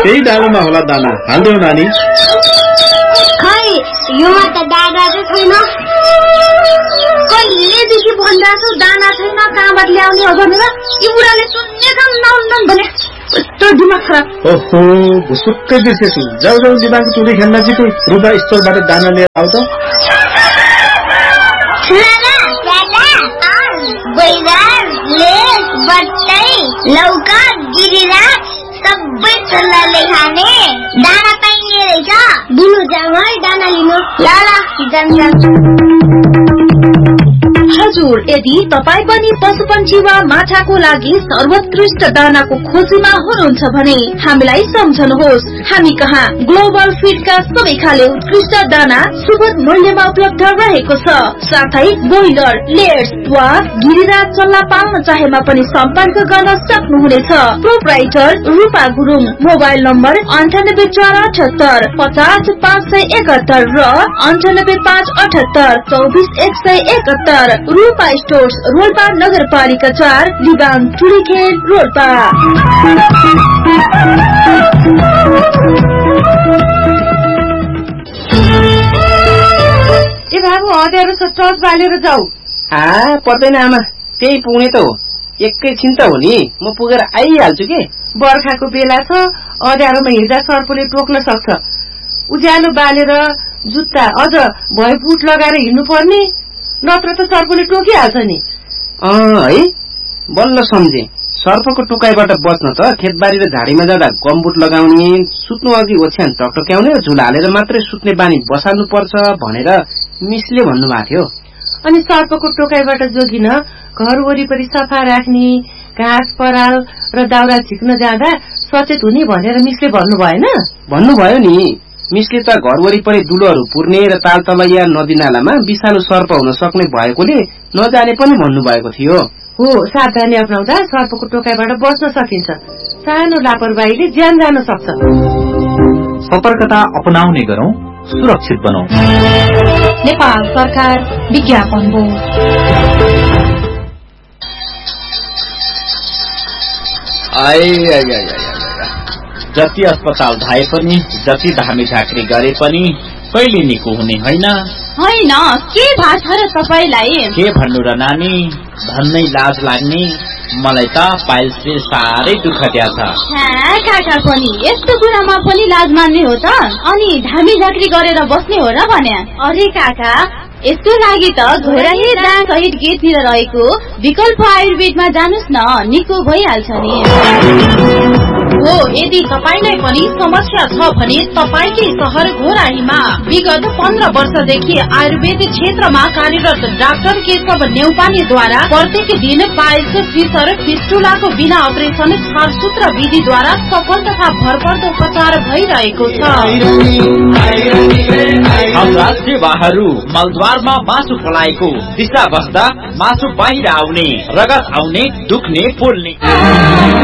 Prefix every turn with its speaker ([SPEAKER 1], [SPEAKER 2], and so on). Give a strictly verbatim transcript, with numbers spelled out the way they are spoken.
[SPEAKER 1] त्यही डालोमा होला दाना, हाल्देऊ नानी।
[SPEAKER 2] खै योमा त दाना चाहिँ छैन। कहिलेदेखि भनिरहेको छु दाना छैन, कहाँबाट ल्याउने हो भनेर। यी बुढाले सुन्ने काम नहुन्न भने कस्तो दिमाग खराब।
[SPEAKER 1] ओहो, भुसुक्कै बिर्सेछु। जाऊ जाऊ दिमाग चुरी खेल्न जितु, रुपा स्टोरबाट दाना लिएर आऊ त।
[SPEAKER 2] लौका गिरिरा सबै चल्लाले खाने दाना पाइने रहेछ। बुनु जाम है दाना लिनु। ल ल जाम।
[SPEAKER 3] हजुर, यदि तपाई पनि पशुपन्छी वा माछाको लागि सर्वोत्कृष्ट दानाको खोजीमा हुनुहुन्छ भने हामीलाई सम्झनुहोस्। हामी कहाँ ग्लोबल फिडका सबै खाले उत्कृष्ट दाना सुपथ मूल्यमा उपलब्ध रहेको छ। साथै बोइलर, लेयर्स वा गिरिरा चल्ला पाल्न चाहेमा पनि सम्पर्क गर्न सक्नुहुनेछ। प्रोप्राइटर रूपा गुरुङ। मोबाइल नम्बर अन्ठानब्बे चार अठहत्तर पचास पाँच सय एकहत्तर र अन्ठानब्बे पाँच अठहत्तर चौबिस एक सय एकहत्तर। रूपा स्टोर्स, रोल्पा नगरपालिका चार, लिबाङ टुरीखेल, रोल्पा।
[SPEAKER 4] ए बाबु, अँध्यारो छ, टर्च बालेर जाऊ।
[SPEAKER 5] आ पर्दैन आमा, त्यही पुग्ने त हो। एकैछिन त हो नि, म पुगेर आइहाल्छु कि।
[SPEAKER 4] बर्खाको बेला छ, अँध्यारोमा हिँड्दा सर्पले टोक्न सक्छ। उज्यालो बालेर जुत्ता अझ भए बुट लगाएर हिँड्नु पर्ने, नत्र त सर्पले टोकिहाल्छ नि।
[SPEAKER 5] अँ है, बल्ल सम्झे। सर्पको टोकाइबाट बच्न त खेतबारी र झाडीमा जाँदा गमबुट लगाउने, सुत्नु अघि ओछ्यान टकटक्याउने र झुला हालेर मात्रै सुत्ने बानी बसाल्नु पर्छ भनेर मिसले भन्नुभएको थियो।
[SPEAKER 4] अनि सर्पको टोकाइबाट जोगिन घर वरिपरि सफा राख्ने, घाँस पराल र दाउरा झिक्न जाँदा सचेत हुने भनेर मिसले भन्नु भएन?
[SPEAKER 5] भन्नुभयो नि। मिसले त घर वरिपरि दुलोहरू पुर्ने र तालतलैया नदी नालामा विषालु सर्प हुन सक्ने भएकोले नजाने पनि भन्नुभएको थियो।
[SPEAKER 4] हो, सावधानी अपनाउँदा सर्पको टोकाइबाट बच्न सकिन्छ। सानो लापरवाहीले ज्यान जान सक्छ।
[SPEAKER 6] सतर्कता अपनाउने गरौं, सुरक्षित बनौं।
[SPEAKER 3] नेपाल सरकार विज्ञापन हो।
[SPEAKER 7] जति अस्पताल धाए पनि, जति धामी झाँक्री गरे पनि कहिले निको हुने होइन।
[SPEAKER 3] होइन, के थाहा छ र तपाईलाई?
[SPEAKER 7] के भन्नु र नानी, भन्नै लाज लाग्ने। मलाई त पाइल्सले साह्रै दुःख दिया छ।
[SPEAKER 3] काका पनि यस्तो कुरामा पनि लाज मान्ने हो त? अनि धामी झाँक्री गरेर बस्ने हो र भन्या? अरे काका, यसको लागि त घोराही दाङ सहित गेटतिर रहेको विकल्प आयुर्वेदमा जानुस् न, निको भइहाल्छ नि। हो, यदि तपाईलाई पनि समस्या छ भने तपाईकै शहर घोराहीमा विगत पन्ध्र वर्षदेखि आयुर्वेद क्षेत्रमा कार्यरत डाक्टर केशव नेउपानेद्वारा प्रत्येक दिन पाइल्स, फिसर, फिस्टुलाको बिना अपरेसन छारसूत्र विधिद्वारा सफल तथा भरपर्दो उपचार भइरहेको छ।
[SPEAKER 7] हाम्रा सेवाहरू मलद्वारमा मासु फलाएको, दिशा बस्दा मासु बाहिर आउने, रगत आउने, दुख्ने, पोल्ने।